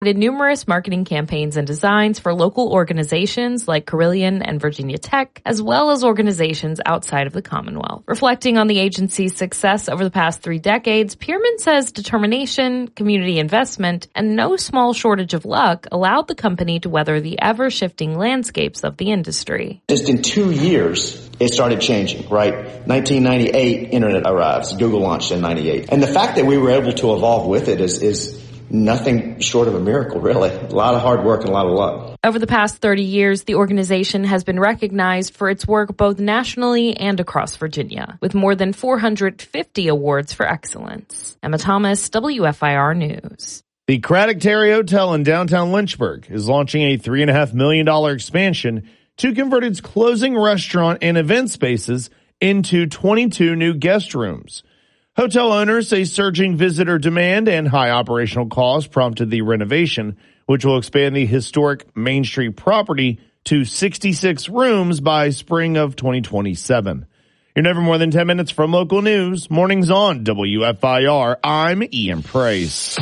did numerous marketing campaigns and designs for local organizations like Carilion and Virginia Tech, as well as organizations outside of the Commonwealth. Reflecting on the agency's success over the past 3 decades, Pearman says determination, community investment, and no small shortage of luck allowed the company to weather the ever-shifting landscapes of the industry. Just in 2 years, it started changing, right? 1998, internet arrives. Google launched in 98. And the fact that we were able to evolve with it is nothing short of a miracle, really. A lot of hard work and a lot of luck. Over the past 30 years, the organization has been recognized for its work both nationally and across Virginia, with more than 450 awards for excellence. Emma Thomas, WFIR News. The Craddock Terry Hotel in downtown Lynchburg is launching a $3.5 million expansion to convert its closing restaurant and event spaces into 22 new guest rooms. Hotel owners say surging visitor demand and high operational costs prompted the renovation, which will expand the historic Main Street property to 66 rooms by spring of 2027. You're never more than 10 minutes from local news. Mornings on WFIR. I'm Ian Price.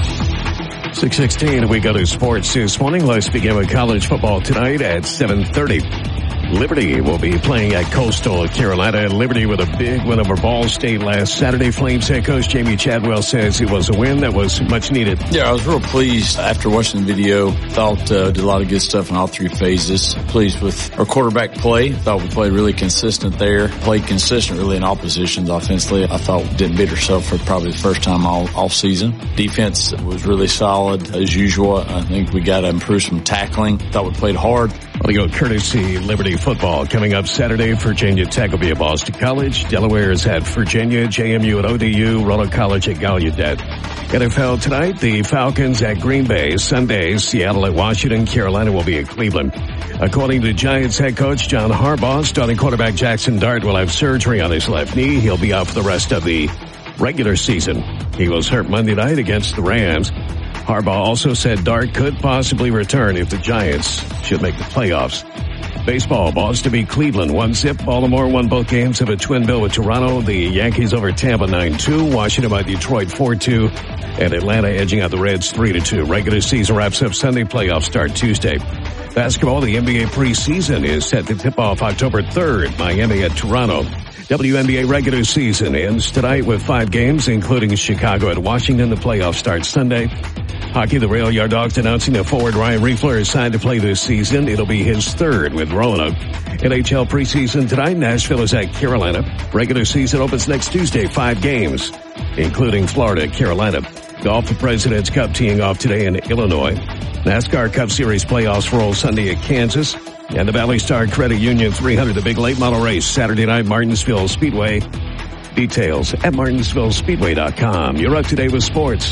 6:16, we go to sports this morning. Let's begin with college football tonight at 7:30. Liberty will be playing at Coastal Carolina. Liberty with a big win over Ball State last Saturday. Flames head coach Jamie Chadwell says it was a win that was much needed. Yeah, I was real pleased after watching the video. Thought did a lot of good stuff in all 3 phases. Pleased with our quarterback play. Thought we played really consistent there. Played consistent really in all positions offensively. I thought didn't beat ourselves for probably the first time all season. Defense was really solid as usual. I think we got to improve some tackling. Thought we played hard. Well, you go courtesy Liberty football coming up Saturday. Virginia Tech will be at Boston College. Delaware is at Virginia. JMU at ODU. Roanoke College at Gallaudet. NFL tonight, the Falcons at Green Bay. Sunday, Seattle at Washington. Carolina will be at Cleveland. According to Giants head coach John Harbaugh, starting quarterback Jackson Dart will have surgery on his left knee. He'll be out for the rest of the regular season. He was hurt Monday night against the Rams. Harbaugh also said Dart could possibly return if the Giants should make the playoffs. Baseball, Boston beat Cleveland 1-0. Baltimore won both games of a twin bill with Toronto. The Yankees over Tampa 9-2. Washington by Detroit 4-2. And Atlanta edging out the Reds 3-2. Regular season wraps up Sunday. Playoffs start Tuesday. Basketball, the NBA preseason is set to tip off October 3rd. Miami at Toronto. WNBA regular season ends tonight with 5 games, including Chicago at Washington. The playoffs start Sunday. Hockey, the Rail Yard Dogs announcing that forward Ryan Riefler is signed to play this season. It'll be his 3rd with Roanoke. NHL preseason tonight. Nashville is at Carolina. Regular season opens next Tuesday. 5 games, including Florida, Carolina. Golf, the President's Cup teeing off today in Illinois. NASCAR Cup Series playoffs roll Sunday at Kansas. And the Valley Star Credit Union 300, the big late model race, Saturday night, Martinsville Speedway. Details at martinsvillespeedway.com. You're up to date with sports.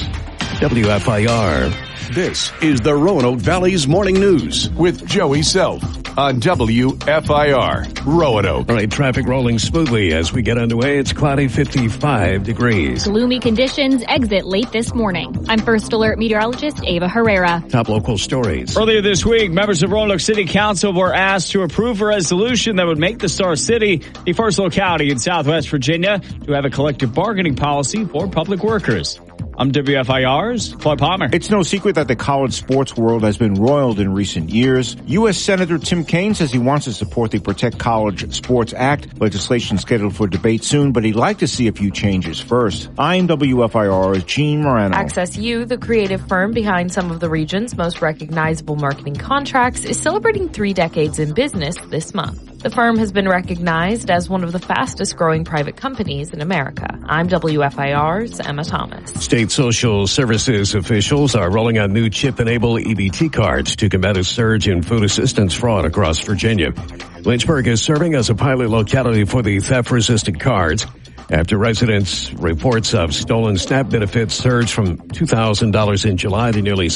WFIR. This is the Roanoke Valley's Morning News with Joey Self on WFIR Roanoke. All right, traffic rolling smoothly as we get underway. It's cloudy, 55 degrees. Gloomy conditions exit late this morning. I'm First Alert meteorologist Ava Herrera. Top local stories. Earlier this week, members of Roanoke City Council were asked to approve a resolution that would make the Star City the first locality in Southwest Virginia to have a collective bargaining policy for public workers. I'm WFIR's Floyd Palmer. It's no secret that the college sports world has been roiled in recent years. U.S. Senator Tim Kaine says he wants to support the Protect College Sports Act, legislation scheduled for debate soon, but he'd like to see a few changes first. I'm WFIR's Gene Morano. Access U, the creative firm behind some of the region's most recognizable marketing contracts, is celebrating 3 decades in business this month. The firm has been recognized as one of the fastest growing private companies in America. I'm WFIR's Emma Thomas. State social services officials are rolling out new chip-enabled EBT cards to combat a surge in food assistance fraud across Virginia. Lynchburg is serving as a pilot locality for the theft-resistant cards after residents' reports of stolen SNAP benefits surged from $2,000 in July to nearly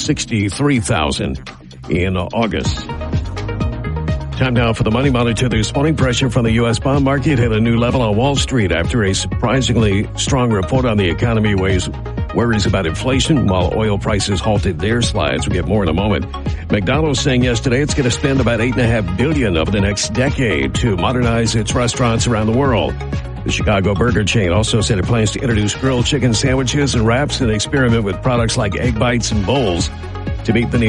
$63,000 in August. Time now for the Money Monitor this morning. Pressure from the U.S. bond market hit a new level on Wall Street after a surprisingly strong report on the economy weighs worries about inflation while oil prices halted their slides. We'll get more in a moment. McDonald's saying yesterday it's going to spend about $8.5 billion over the next decade to modernize its restaurants around the world. The Chicago burger chain also said it plans to introduce grilled chicken sandwiches and wraps and experiment with products like egg bites and bowls. to meet the needs